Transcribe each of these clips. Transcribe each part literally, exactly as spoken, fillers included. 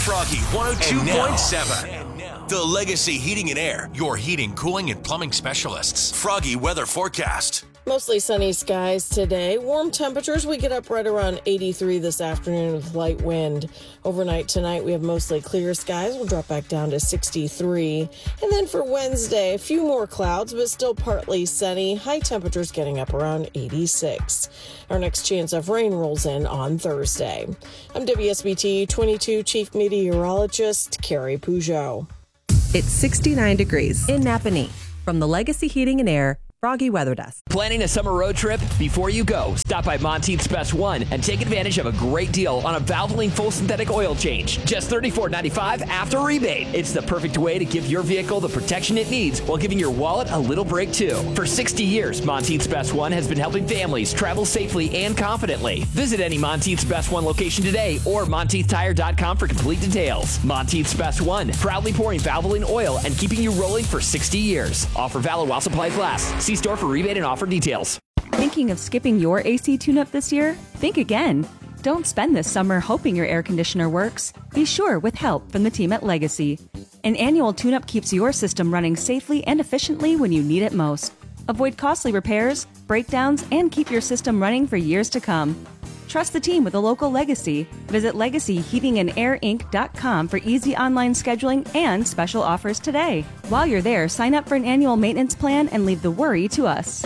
Froggy one oh two point seven. The Legacy Heating and Air, your heating, cooling, and plumbing specialists. Froggy weather forecast. Mostly sunny skies today. Warm temperatures. We get up right around eighty-three this afternoon with light wind. Overnight tonight, we have mostly clear skies. We'll drop back down to sixty-three. And then for Wednesday, a few more clouds, but still partly sunny. High temperatures getting up around eighty-six. Our next chance of rain rolls in on Thursday. I'm W S B T twenty-two Chief Meteorologist Carrie Peugeot. It's sixty-nine degrees in Napanee. From the Legacy Heating and Air Froggy Weather Desk. Planning a summer road trip? Before you go, stop by Monteith's Best One and take advantage of a great deal on a Valvoline full synthetic oil change. Just thirty-four ninety-five after rebate. It's the perfect way to give your vehicle the protection it needs while giving your wallet a little break too. For sixty years, Monteith's Best One has been helping families travel safely and confidently. Visit any Monteith's Best One location today or Monteith Tire dot com for complete details. Monteith's Best One, proudly pouring Valvoline oil and keeping you rolling for sixty years. Offer valid while supplies last. See store for rebate and offer details. Thinking of skipping your A C tune-up this year? Think again. Don't spend this summer hoping your air conditioner works. Be sure with help from the team at Legacy. An annual tune-up keeps your system running safely and efficiently when you need it most. Avoid costly repairs, breakdowns, and keep your system running for years to come. Trust the team with a local Legacy. Visit legacy heating and air inc dot com for easy online scheduling and special offers today. While you're there, sign up for an annual maintenance plan and leave the worry to us.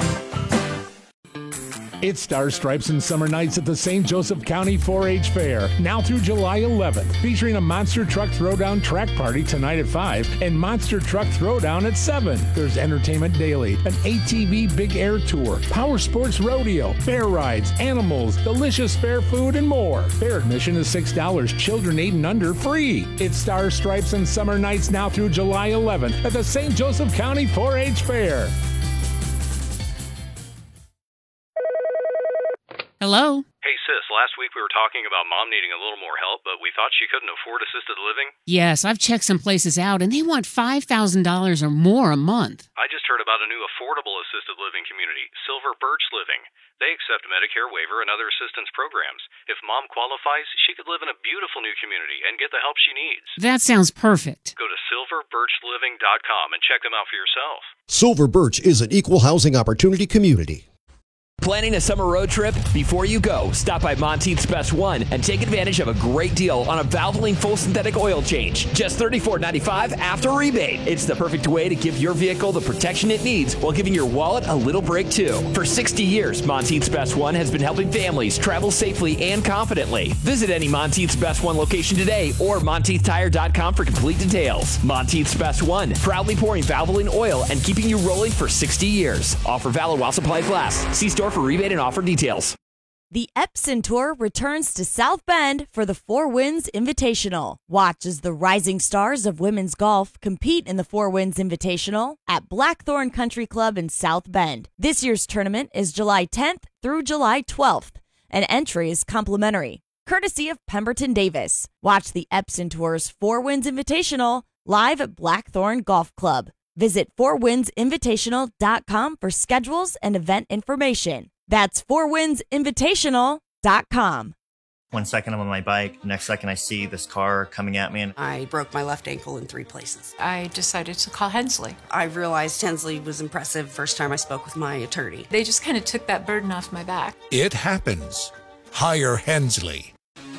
It's Stars, Stripes, and Summer Nights at the Saint Joseph County four H Fair, now through July eleventh, featuring a Monster Truck Throwdown track party tonight at five and Monster Truck Throwdown at seven. There's entertainment daily, an A T V Big Air Tour, Power Sports Rodeo, fair rides, animals, delicious fair food, and more. Fair admission is six dollars, children eight and under free. It's Stars, Stripes, and Summer Nights now through July eleventh at the Saint Joseph County four H Fair. Hello? Hey, sis, last week we were talking about mom needing a little more help, but we thought she couldn't afford assisted living. Yes, I've checked some places out, and they want five thousand dollars or more a month. I just heard about a new affordable assisted living community, Silver Birch Living. They accept Medicare waiver and other assistance programs. If mom qualifies, she could live in a beautiful new community and get the help she needs. That sounds perfect. Go to silver birch living dot com and check them out for yourself. Silver Birch is an equal housing opportunity community. Planning a summer road trip? Before you go, stop by Monteith's Best One and take advantage of a great deal on a Valvoline full synthetic oil change. Just thirty-four ninety-five after rebate. It's the perfect way to give your vehicle the protection it needs while giving your wallet a little break too. For sixty years, Monteith's Best One has been helping families travel safely and confidently. Visit any Monteith's Best One location today or Monteith Tire dot com for complete details. Monteith's Best One, proudly pouring Valvoline oil and keeping you rolling for sixty years. Offer valid while supplies last. See store for rebate and offer details. The Epson Tour returns to South Bend for the Four Winds Invitational. Watch as the rising stars of women's golf compete in the Four Winds Invitational at Blackthorn Country Club in South Bend. This year's tournament is July tenth through July twelfth, and entry is complimentary, courtesy of Pemberton Davis. Watch the Epson Tour's Four Winds Invitational live at Blackthorn Golf Club. Visit four winds invitational dot com for schedules and event information. That's four winds invitational dot com. One second I'm on my bike, next second I see this car coming at me. And I broke my left ankle in three places. I decided to call Hensley. I realized Hensley was impressive first time I spoke with my attorney. They just kind of took that burden off my back. It happens. Hire Hensley.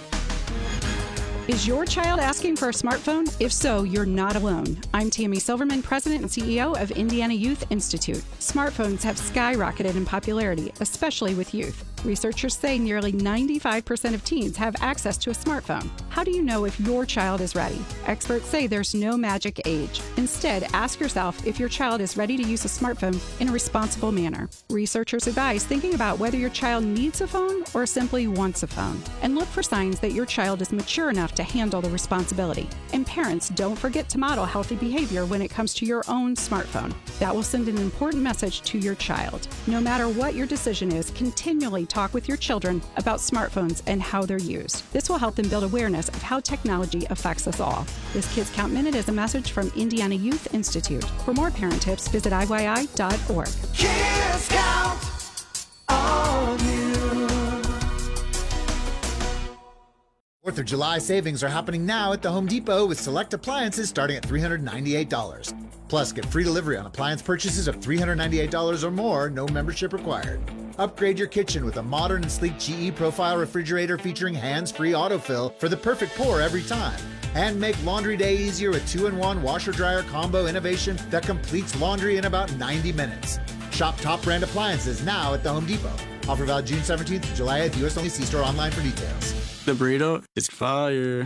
Is your child asking for a smartphone? If so, you're not alone. I'm Tammy Silverman, President and C E O of Indiana Youth Institute. Smartphones have skyrocketed in popularity, especially with youth. Researchers say nearly ninety-five percent of teens have access to a smartphone. How do you know if your child is ready? Experts say there's no magic age. Instead, ask yourself if your child is ready to use a smartphone in a responsible manner. Researchers advise thinking about whether your child needs a phone or simply wants a phone, and look for signs that your child is mature enough to handle the responsibility. And parents, don't forget to model healthy behavior when it comes to your own smartphone. That will send an important message to your child. No matter what your decision is, continually talk with your children about smartphones and how they're used. This will help them build awareness of how technology affects us all. This Kids Count Minute is a message from Indiana Youth Institute. For more parent tips, visit I Y I dot org. Kids count on you. fourth of July savings are happening now at the Home Depot with select appliances starting at three hundred ninety-eight dollars. Plus, get free delivery on appliance purchases of three hundred ninety-eight dollars or more, no membership required. Upgrade your kitchen with a modern and sleek G E Profile refrigerator featuring hands-free autofill for the perfect pour every time. And make laundry day easier with two in one washer-dryer combo innovation that completes laundry in about ninety minutes. Shop top brand appliances now at the Home Depot. Offer valid June seventeenth to July eighth. U S only. See store online for details. The burrito is fire.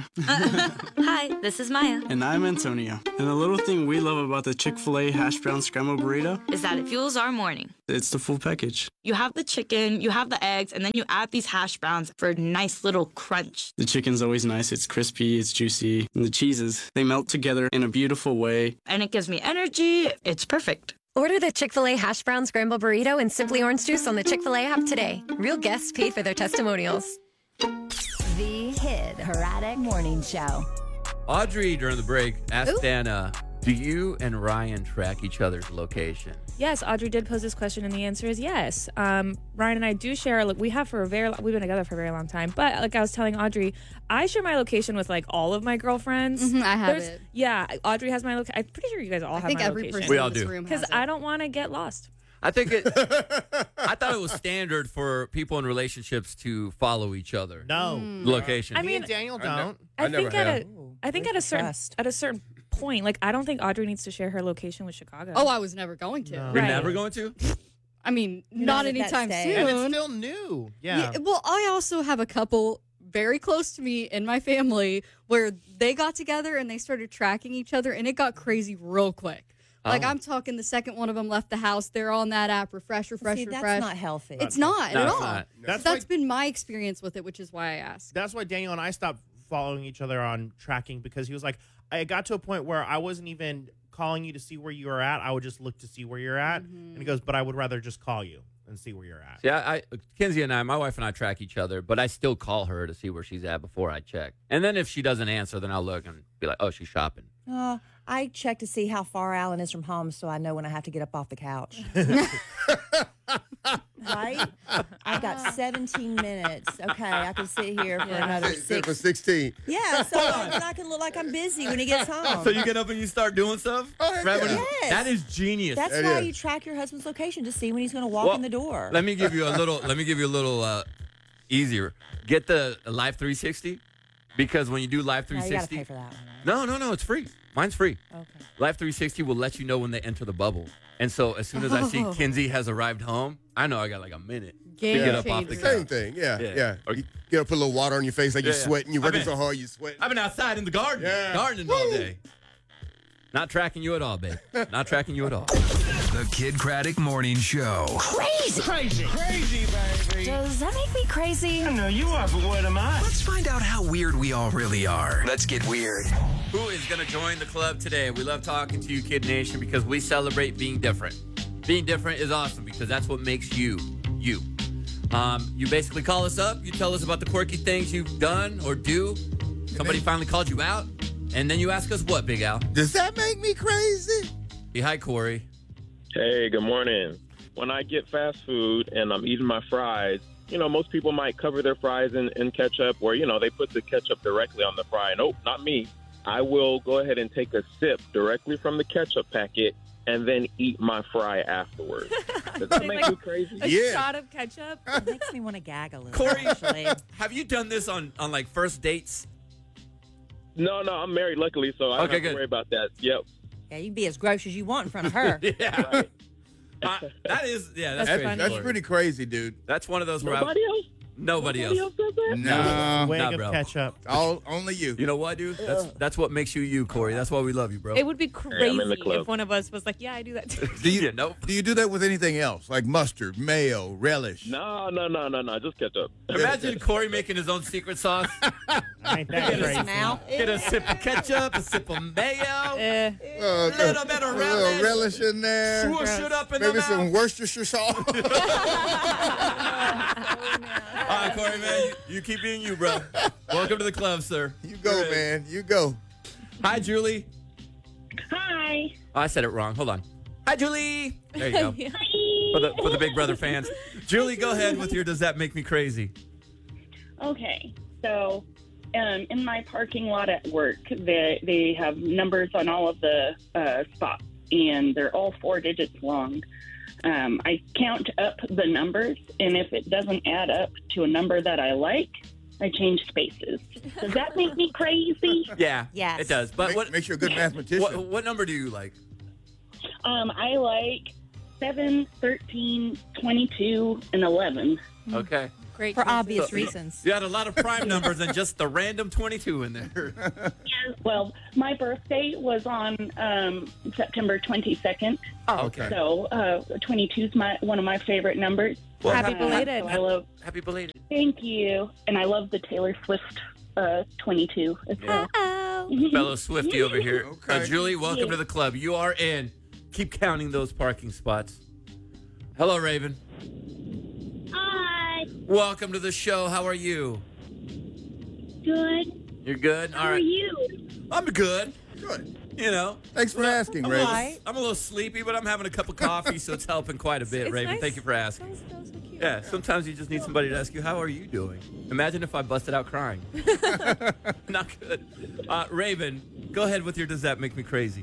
Hi, this is Maya. And I'm Antonio. And the little thing we love about the Chick-fil-A hash brown scrambled burrito is that it fuels our morning. It's the full package. You have the chicken, you have the eggs, and then you add these hash browns for a nice little crunch. The chicken's always nice. It's crispy, it's juicy. And the cheeses, they melt together in a beautiful way. And it gives me energy. It's perfect. Order the Chick-fil-A hash brown scrambled burrito and Simply Orange Juice on the Chick-fil-A app today. Real guests paid for their testimonials. The Hit Herodic Morning Show. Audrey, during the break, asked Ooh. Dana, do you and Ryan track each other's location? Yes, Audrey did pose this question, and the answer is yes. Um, Ryan and I do share. Like, we have for a very, we've been together for a very long time. But like I was telling Audrey, I share my location with like all of my girlfriends. Mm-hmm, I have There's, it. Yeah, Audrey has my location. I'm pretty sure you guys all I have think my every location. person We all in this do. room Because has I it. don't want to get lost. I think it. I thought it was standard for people in relationships to follow each other. No location. I mean, Me and Daniel don't. I, I, I never think at have. a, I think at a certain at a certain point, like I don't think Audrey needs to share her location with Chicago. Oh, I was never going to. You're Right. never going to? I mean, You're not not at that anytime stage. soon. And it's still new. Yeah. Well, I also have a couple very close to me in my family where they got together and they started tracking each other, and it got crazy real quick. Like, Oh. I'm talking the second one of them left the house, they're on that app, refresh, refresh, See, that's refresh. not healthy. It's not No, at it's all. not. That's, That's that's been my experience with it, which is why I asked. That's why Daniel and I stopped following each other on tracking, because he was like, I got to a point where I wasn't even calling you to see where you were at. I would just look to see where you're at. Mm-hmm. And he goes, but I would rather just call you and see where you're at. See, I, I, Kinsey and I, my wife and I track each other, but I still call her to see where she's at before I check. And then if she doesn't answer, then I'll look and be like, oh, she's shopping. Uh, I check to see how far Alan is from home so I know when I have to get up off the couch. Right? I've got seventeen minutes. Okay, I can sit here for another six. For sixteen. Yeah, so then I can look like I'm busy when he gets home. So you get up and you start doing stuff? Oh, Right when he- yes. That is genius. That's That why is. you track your husband's location to see when he's going to walk Well, in the door. Let me give you a little. Let me give you a little uh, easier. Get the Live three sixty, because when you do Live No, three you got to sixty, pay for that one. no, no, no, it's free. Mine's free. Okay. Live three sixty will let you know when they enter the bubble. And so as soon as I see Oh. Kinsey has arrived home, I know I got like a minute Game to get up off the changer. couch. Same thing, yeah, Yeah. yeah. Or- You get up, put a little water on your face like Yeah, you're yeah. sweating. You're I've working been- so hard, you're sweating. I've been outside in the garden, Yeah. gardening all day. Not tracking you at all, babe. Not tracking you at all. The Kid Craddock Morning Show. Crazy. Crazy. Crazy, baby. Does that make me crazy? I know you are, but what am I? Let's find out how weird we all really are. Let's get weird. Who is going to join the club today? We love talking to you, Kid Nation, because we celebrate being different. Being different is awesome because that's what makes you, you. Um, you basically call us up. You tell us about the quirky things you've done or do. Somebody finally called you out. And then you ask us what, Big Al? Does that make me crazy? Hey, hi, Corey. Hey, good morning. When I get fast food and I'm eating my fries, you know, most people might cover their fries in, in ketchup, or, you know, they put the ketchup directly on the fry. Nope, not me. I will go ahead and take a sip directly from the ketchup packet and then eat my fry afterwards. Does that make Like you crazy? A shot of ketchup? It makes me want to gag a little. Corey, actually. have you done this on, on like first dates? No, no, I'm married, luckily, so I don't Okay, have good. to worry about that. Yep. Yeah, you can be as gross as you want in front of her. Yeah. Right. Uh, that is, yeah, that's, That's, crazy. that's Corey. pretty crazy, dude. That's one of those where I- Nobody else? Nobody, Nobody else. else does that? No. Wig Nah, of bro. ketchup. All only you. You know what, dude? That's that's what makes you you, Corey. That's why we love you, bro. It would be I'm crazy in the club. if one of us was like, yeah, I do that too. Do you Yeah, nope. do you do that with anything else, like mustard, mayo, relish? No, no, no, no, no, just ketchup. Imagine Corey making his own secret sauce. Ain't that crazy? Now, Get a sip of ketchup, a sip of mayo, Eh. Uh, a little bit of a little relish. relish in there. Swoosh it up in Maybe the some mouth. Worcestershire sauce. All right, Corey, man, you, you keep being you, bro. Welcome to the club, sir. You go, Great. man. You go. Hi, Julie. Hi. Oh, I said it wrong. Hold on. Hi, Julie. There you go. Hi. For the for the Big Brother fans. Julie, go ahead with your Does That Make Me Crazy? Okay, so um, in my parking lot at work, they, they have numbers on all of the uh, spots, and they're all four digits long. Um, I count up the numbers, and if it doesn't add up to a number that I like, I change spaces. Does that make me crazy? Yeah, Yes. it does. But Make- what makes you a good mathematician. What, what number do you like? Um, I like seven, thirteen, twenty-two, and eleven. Okay. Great For choices. obvious So- reasons. You had a lot of prime numbers and just the random twenty-two in there. Well, my birthday was on um, September twenty-second. Oh, okay. So uh, twenty-two is my, one of my favorite numbers. Well, Uh, happy belated. so I love. Happy belated. Thank you. And I love the Taylor Swift uh, twenty-two as well. Fellow Swifty over here. Okay. Uh, Julie, welcome Yeah. to the club. You are in. Keep counting those parking spots. Hello, Raven. Hi. Welcome to the show. How are you? Good. You're good? How All are right. you? I'm good. Good. You know. Thanks for asking, I'm, Raven. a little, I'm a little sleepy, but I'm having a cup of coffee, so it's helping quite a bit, It's Raven. nice. Thank you for asking. Yeah, sometimes you just need somebody to ask you, how are you doing? Imagine if I busted out crying. Not good. Uh, Raven, go ahead with your Does That Make Me Crazy?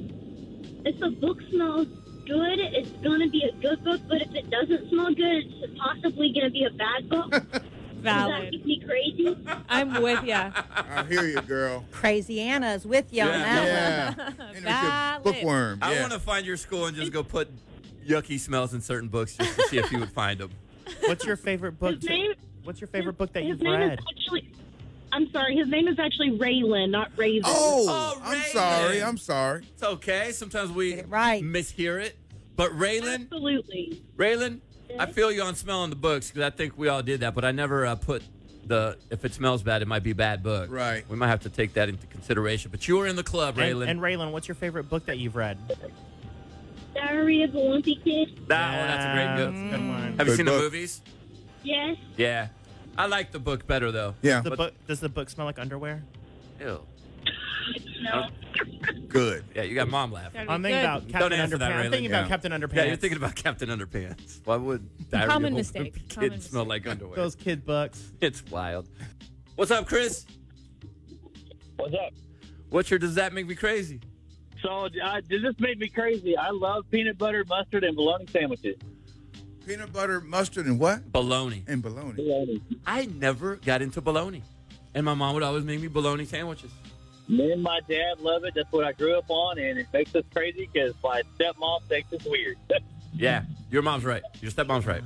If the book smells good, it's going to be a good book. But if it doesn't smell good, it's possibly going to be a bad book. Does that Valid. make me crazy? I'm with ya. I hear you, girl. Crazy Anna's with you on that Yeah. one. And there's your Valid. bookworm. I Yeah. want to find your school and just go put yucky smells in certain books just to see if you would find them. What's your favorite book? His to- name- what's your favorite book that His you've name read? is actually. I'm sorry. His name is actually Raylan, not Raven. Oh, Oh, I'm Raven. sorry. I'm sorry. It's okay. Sometimes we Get it right. mishear it. But Raylan, Absolutely. Raylan, I feel you on smelling the books because I think we all did that. But I never uh, put the if it smells bad, it might be a bad book. Right. We might have to take that into consideration. But you were in the club, And, Raylan. and Raylan, what's your favorite book that you've read? Diary of a Wimpy Kid. That one, that's a great book. That's a good one. Have you Good seen book. the movies? Yes. Yeah. I like the book better though. Yeah. The book, does the book smell like underwear? Ew. No. Good. Yeah, you got mom laughing. Gotta be I'm thinking good. about Don't Captain answer Underpants. that, I'm Raylan. thinking about Yeah. Captain Underpants. Yeah, you're thinking about Captain Underpants. Why would Diary Common of a mistake. Wimpy Common Kid smell mistake. like underwear? Those kid books. It's wild. What's up, Chris? What's up? What's your Does That Make Me Crazy? So, uh, does this make me crazy? I love peanut butter, mustard, and bologna sandwiches. Peanut butter, mustard, and what? Bologna. And bologna. Bologna. I never got into bologna. And my mom would always make me bologna sandwiches. Me and my dad love it. That's what I grew up on, and it makes us crazy because my stepmom thinks it's weird. Yeah, your mom's right. Your stepmom's right.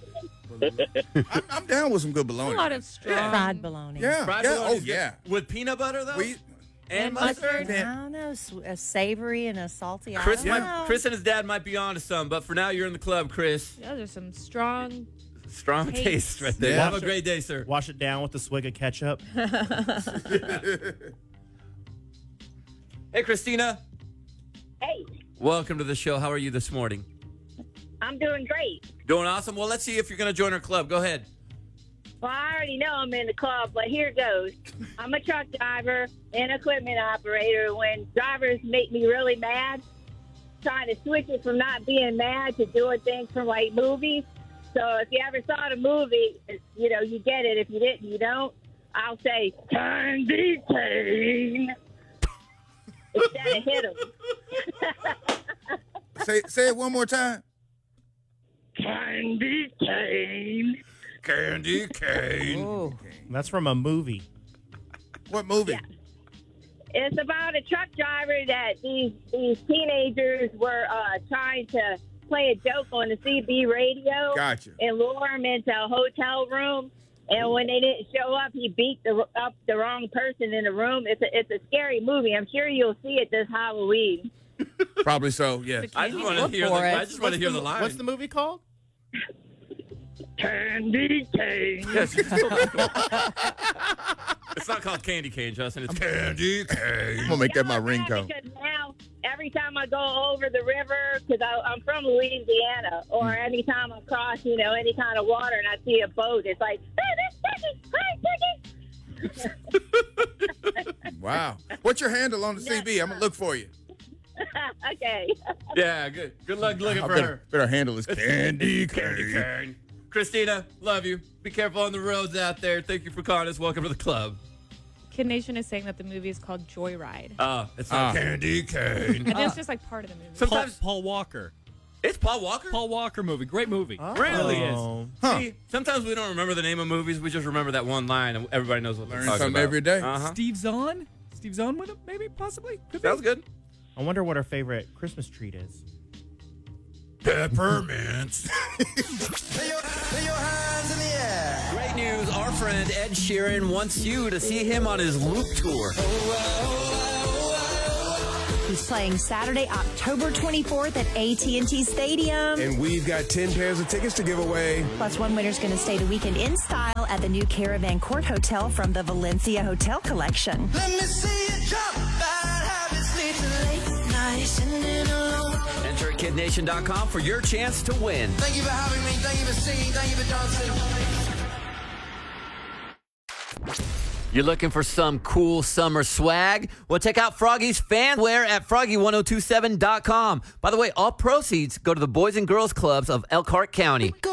I'm, I'm down with some good A bologna. lot of strong. Fried bologna. Yeah. Fried yeah. bologna's Oh, good. yeah. With peanut butter, though? We, and, And mustard? mustard. I don't know, s- a savory and a salty. I Chris, don't might, know. Chris and his dad might be on to some, but for now, you're in the club, Chris. Yeah, there's some strong. Strong taste, Taste. right there. Yeah. Have a great day, sir. Wash it down with a swig of ketchup. Hey, Christina. Hey, Welcome to the show. How are you this morning? I'm doing great. Doing awesome. Well, let's see if you're going to join our club. Go ahead. Well, I already know I'm in the club, but here goes. I'm a truck driver and equipment operator. When drivers make me really mad, trying to switch it from not being mad to doing things from like movies. So if you ever saw the movie, it's, you know, you get it. If you didn't, you don't. I'll say, candy cane. Instead of hit 'em. say, say it one more time. Candy cane. Candy cane. Ooh. That's from a movie. What movie? Yeah. It's about a truck driver that these these teenagers were uh, trying to play a joke on the C B radio. Gotcha. And lure him into a hotel room. And when they didn't show up, he beat the, up the wrong person in the room. It's a, it's a scary movie. I'm sure you'll see it this Halloween. Probably so, yes. I just want to Look hear the, for it. I just want to hear the line. What's the movie called? Candy cane. Yes, it's, still cool. It's not called candy cane, Justin. It's candy cane. I'm going to make that my Yeah, ringtone. Because now, every time I go over the river, because I'm from Louisiana, or Mm. anytime I cross, you know, any kind of water and I see a boat, it's like, hey, this chicken, hi, Wow. What's your handle on the C B? I'm going to look for you. chicken. Okay. Yeah, good. Good luck looking I for better, her. better handle is candy Candy cane. cane. Christina, love you. Be careful on the roads out there. Thank you for calling us. Welcome to the club. Kid Nation is saying that the movie is called Joyride. Oh, it's not Ah. Candy cane. I think it's just like part of the movie. Sometimes Paul, Paul Walker. it's Paul Walker. Paul Walker movie. Great movie. Oh. Really is. Huh. See, sometimes we don't remember the name of movies. We just remember that one line, and everybody knows what they're Learn talking something about. every day. Uh-huh. Steve Zahn? Steve Zahn with him? Maybe, possibly? Could be. Sounds good. I wonder what our favorite Christmas treat is. Peppermints. Great news. Our friend Ed Sheeran wants you to see him on his Loop tour. He's playing Saturday, October twenty-fourth at A T and T Stadium. And we've got ten pairs of tickets to give away. Plus, one winner's going to stay the weekend in style at the new Caravan Court Hotel from the Valencia Hotel Collection. Let me see you jump. Bad habits lead to late nights sitting alone. Enter at kid nation dot com for your chance to win. Thank you for having me. Thank you for singing. Thank you for dancing. You're looking for some cool summer swag? Well, check out Froggy's Fanwear at froggy ten twenty-seven dot com. By the way, all proceeds go to the Boys and Girls Clubs of Elkhart County.